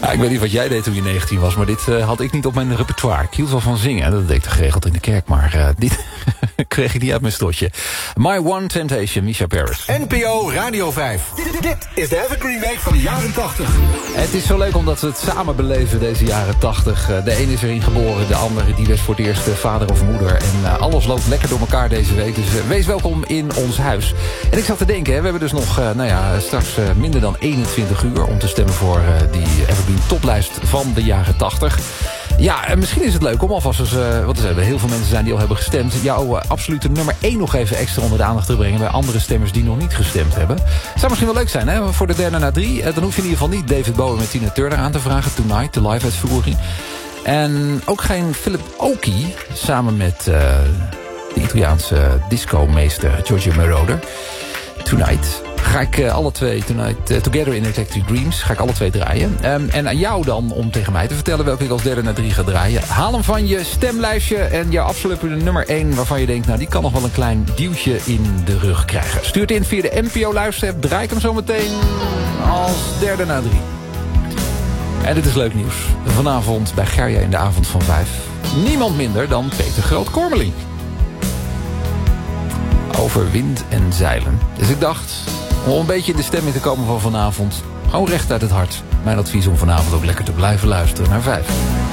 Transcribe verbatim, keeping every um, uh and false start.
Ja, ik weet niet wat jij deed toen je negentien was, maar dit uh, had ik niet op mijn repertoire. Ik hield wel van zingen, dat deed ik geregeld in de kerk, maar uh, dit kreeg ik niet uit mijn stotje. My One Temptation, Misha Paris. N P O Radio vijf. Dit, dit is de Evergreen Week van de jaren tachtig. Het is zo leuk omdat we het samen beleven, deze jaren tachtig. De een is erin geboren, de andere die werd voor het eerst vader of moeder. En uh, alles loopt lekker door elkaar deze week, dus uh, wees welkom in ons huis. En ik zat te denken, hè, we hebben dus nog uh, nou ja, straks uh, minder dan eenentwintig uur om te stemmen voor uh, die Evergreen toplijst van de jaren tachtig. Ja, en misschien is het leuk om alvast eens, uh, wat er zijn, heel veel mensen zijn die al hebben gestemd, jouw uh, absolute nummer één nog even extra onder de aandacht te brengen bij andere stemmers die nog niet gestemd hebben. Het zou misschien wel leuk zijn, hè, voor de derde na drie. Uh, dan hoef je in ieder geval niet David Bowie met Tina Turner aan te vragen, Tonight, de live uitvoering. En ook geen Philip Oakey, samen met uh, de Italiaanse disco-meester Giorgio Moroder. Tonight. Ga ik uh, alle twee, Tonight, uh, Together in Electric Dreams, ga ik alle twee draaien. Um, en aan jou dan om tegen mij te vertellen welke ik als derde na drie ga draaien. Haal hem van je stemlijstje en jouw absolute nummer één waarvan je denkt, nou die kan nog wel een klein duwtje in de rug krijgen. Stuur het in via de N P O luisterapp, draai ik hem zo meteen als derde na drie. En dit is leuk nieuws. Vanavond bij Gerja in de avond van vijf. Niemand minder dan Peter Groot-Kormelink. Over wind en zeilen. Dus ik dacht, om een beetje in de stemming te komen van vanavond, gewoon recht uit het hart. Mijn advies om vanavond ook lekker te blijven luisteren naar vijf.